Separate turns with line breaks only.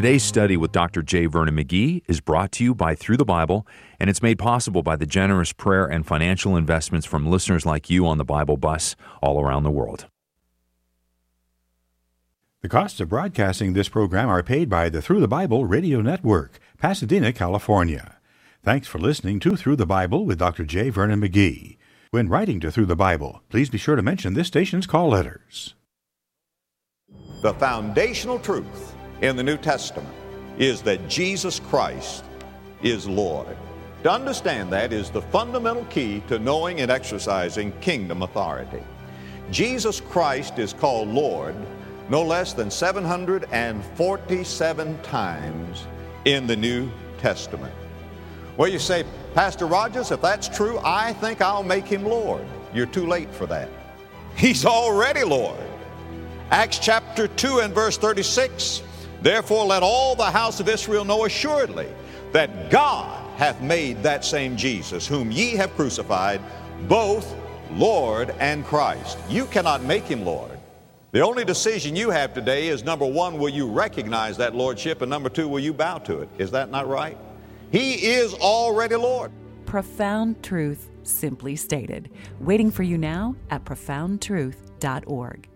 Today's study with Dr. J. Vernon McGee is brought to you by Through the Bible, and it's made possible by the generous prayer and financial investments from listeners like you on the Bible Bus all around the world.
The costs of broadcasting this program are paid by the Through the Bible Radio Network, Pasadena, California. Thanks for listening to Through the Bible with Dr. J. Vernon McGee. When writing to Through the Bible, please be sure to mention this station's call letters.
The foundational truth in the New Testament is that Jesus Christ is Lord. To understand that is the fundamental key to knowing and exercising kingdom authority. Jesus Christ is called Lord no less than 747 times in the New Testament. Well, you say, Pastor Rogers, if that's true, I think I'll make him Lord. You're too late for that. He's already Lord. Acts chapter 2 and verse 36, therefore let all the house of Israel know assuredly that God hath made that same Jesus, whom ye have crucified, both Lord and Christ. You cannot make him Lord. The only decision you have today is, number one, will you recognize that lordship? And number two, will you bow to it? Is that not right? He is already Lord.
Profound truth simply stated. Waiting for you now at profoundtruth.org.